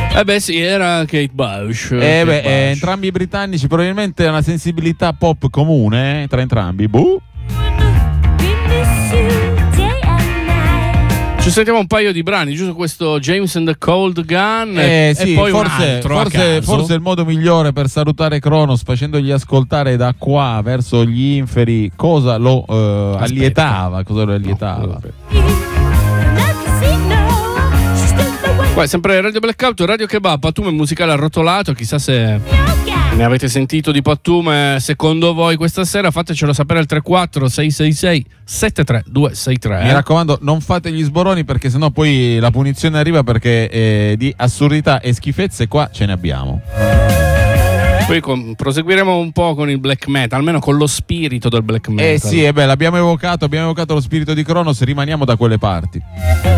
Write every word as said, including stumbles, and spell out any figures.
Eh beh sì, era Kate Bush. Eh Kate beh, Bush. eh, entrambi britannici, probabilmente una sensibilità pop comune eh, tra entrambi. Boh. Ci sentiamo un paio di brani, giusto questo James and the Cold Gun Eh, e, sì, e poi forse, un altro forse, a caso. forse il modo migliore per salutare Cronos facendogli ascoltare da qua verso gli inferi cosa lo eh, allietava, cosa lo allietava. No, qua è sempre Radio Blackout, Radio Kebab, Pattume musicale arrotolato, chissà se ne avete sentito di Pattume secondo voi questa sera, fatecelo sapere al tre quattro sei sei sei sette tre due sei tre. Mi raccomando, non fate gli sboroni perché sennò poi la punizione arriva, perché eh, di assurdità e schifezze qua ce ne abbiamo. Poi con, proseguiremo un po' con il black metal, almeno con lo spirito del black metal. Eh sì, eh beh, l'abbiamo evocato, abbiamo evocato lo spirito di Cronos, rimaniamo da quelle parti.